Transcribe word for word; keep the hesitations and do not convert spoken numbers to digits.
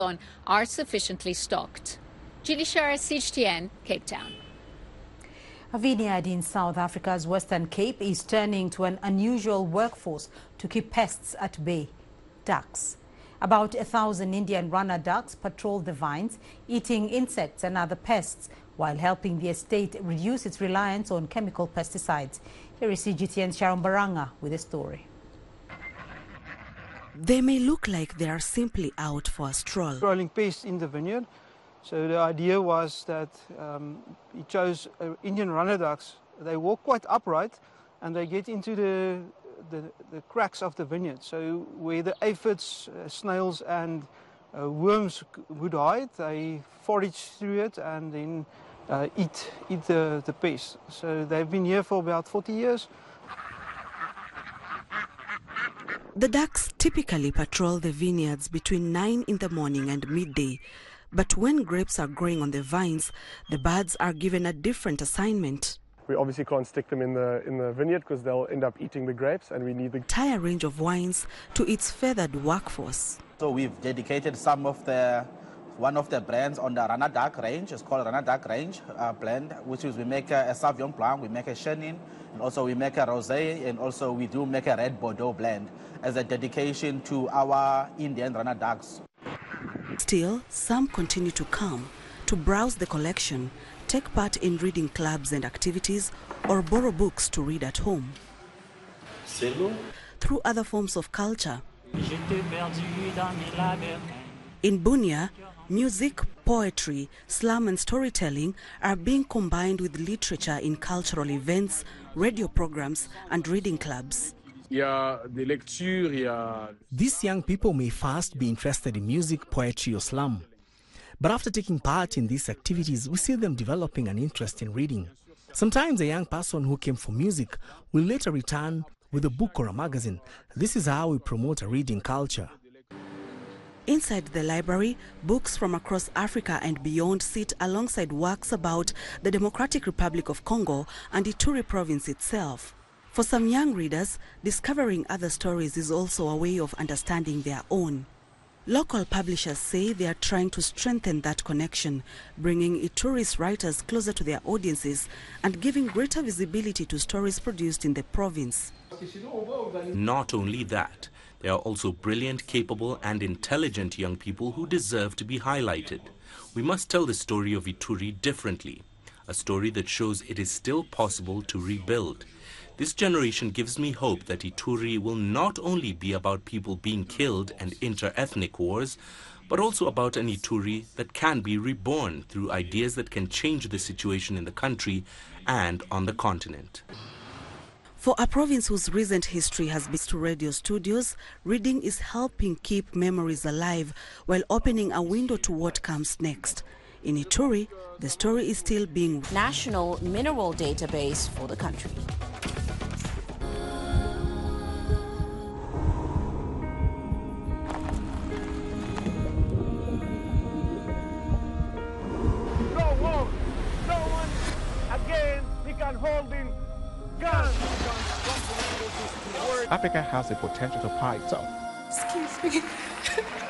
are sufficiently stocked. Julie Shara, C G T N, Cape Town. A vineyard in South Africa's Western Cape is turning to an unusual workforce to keep pests at bay: ducks. About a thousand Indian runner ducks patrol the vines, eating insects and other pests, while helping the estate reduce its reliance on chemical pesticides. Here is C G T N's Sharon Baranga with a story. They may look like they are simply out for a stroll. Controlling pests in the vineyard. So the idea was that um, he chose uh, Indian runner ducks. They walk quite upright and they get into the, the, the cracks of the vineyard. So where the aphids, uh, snails and uh, worms would hide, they forage through it and then uh, eat, eat the, the pests. So they've been here for about forty years. The ducks typically patrol the vineyards between nine in the morning and midday. But when grapes are growing on the vines, the birds are given a different assignment. We obviously can't stick them in the, in the vineyard because they'll end up eating the grapes, and we need the entire range of wines to its feathered workforce. So we've dedicated some of the, one of the brands on the Runner Duck range. It's called Runner Duck range uh, blend, which is we make a, a Sauvignon Blanc, we make a Chenin, and also we make a Rosé, and also we do make a Red Bordeaux blend as a dedication to our Indian Runner Ducks. Still, some continue to come to browse the collection, take part in reading clubs and activities, or borrow books to read at home. Through other forms of culture. In Bunia, music, poetry, slam and storytelling are being combined with literature in cultural events, radio programs and reading clubs. These young people may first be interested in music, poetry or slam. But after taking part in these activities, we see them developing an interest in reading. Sometimes a young person who came for music will later return with a book or a magazine. This is how we promote a reading culture. Inside the library, books from across Africa and beyond sit alongside works about the Democratic Republic of Congo and Ituri province itself. For some young readers, discovering other stories is also a way of understanding their own. Local publishers say they are trying to strengthen that connection, bringing Ituri's writers closer to their audiences and giving greater visibility to stories produced in the province. Not only that, there are also brilliant, capable and intelligent young people who deserve to be highlighted. We must tell the story of Ituri differently, a story that shows it is still possible to rebuild. This generation gives me hope that Ituri will not only be about people being killed and inter-ethnic wars, but also about an Ituri that can be reborn through ideas that can change the situation in the country and on the continent. For a province whose recent history has been to radio studios, reading is helping keep memories alive while opening a window to what comes next. In Ituri, the story is still being national mineral database for the country. Africa has the potential to power itself. Excuse me.